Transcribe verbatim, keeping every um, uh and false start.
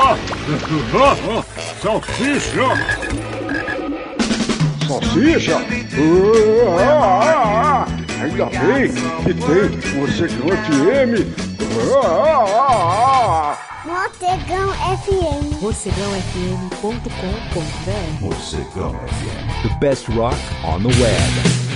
Salsicha! Salsicha? Ah, ainda bem que tem Mocegão F M. Ah, Mocegão F M. Mocegão F M ponto com ponto br. Mocegão F M. The best rock on the web.